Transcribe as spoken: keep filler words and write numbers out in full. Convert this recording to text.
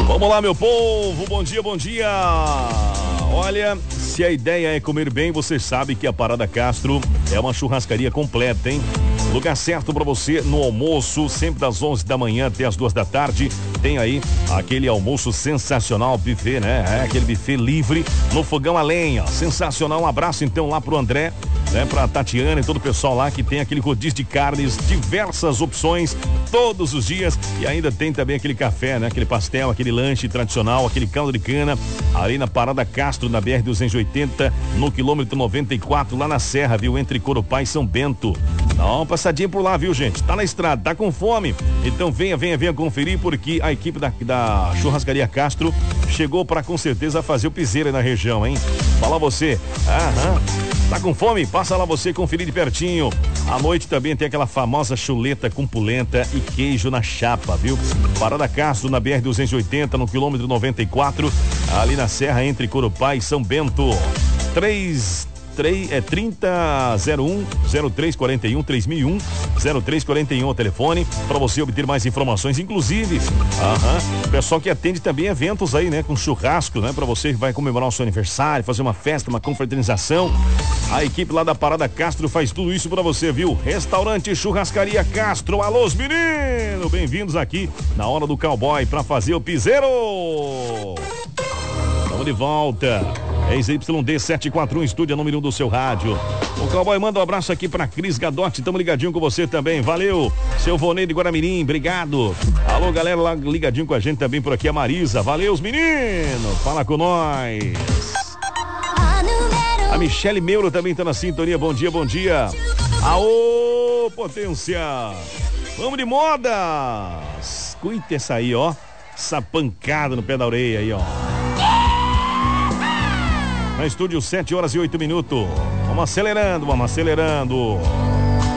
Vamos lá, meu povo, bom dia, bom dia. Olha, se a ideia é comer bem, você sabe que a Parada Castro é uma churrascaria completa, hein? Lugar certo para você no almoço, sempre das onze da manhã até as duas da tarde. Tem aí aquele almoço sensacional, buffet, né? É, aquele buffet livre no fogão a lenha. Sensacional. Um abraço então lá pro André, né? Pra Tatiana e todo o pessoal lá que tem aquele rodízio de carnes, diversas opções todos os dias. E ainda tem também aquele café, né? Aquele pastel, aquele lanche tradicional, aquele caldo de cana. Ali na Parada Castro, na B R duzentos e oitenta, no quilômetro noventa e quatro, lá na Serra, viu? Entre Corupá e São Bento. Dá uma passadinha por lá, viu, gente? Tá na estrada, tá com fome? Então venha, venha, venha conferir, porque a equipe da, da Churrascaria Castro chegou para com certeza fazer o piseiro aí na região, hein? Fala você. Aham. Tá com fome? Passa lá você conferir de pertinho. À noite também tem aquela famosa chuleta com polenta e queijo na chapa, viu? Parada Castro na B R duzentos e oitenta, no quilômetro noventa e quatro, ali na Serra, entre Corupá e São Bento. três é trinta zero um zero três quarenta e um três mil e um zero três quarenta e um o telefone para você obter mais informações, inclusive aham, pessoal que atende também eventos aí, né, com churrasco, né, para você que vai comemorar o seu aniversário, fazer uma festa, uma confraternização. A equipe lá da Parada Castro faz tudo isso para você, viu? Restaurante Churrascaria Castro. Alô, os meninos, bem-vindos aqui na hora do cowboy para fazer o piseiro. Estamos de volta. É Y D sete quatro um, estúdio número um do seu rádio. O cowboy manda um abraço aqui pra Cris Gadotti, tamo ligadinho com você também, valeu. Seu Vonei de Guaramirim, obrigado. Alô, galera lá ligadinho com a gente também por aqui, a Marisa, valeu os meninos, fala com nós. A Michele Meuro também tá na sintonia, bom dia, bom dia. Aô, potência, vamos de moda. Escuta essa aí, ó, essa pancada no pé da orelha aí, ó. Na estúdio, sete horas e oito minutos. Vamos acelerando, vamos acelerando.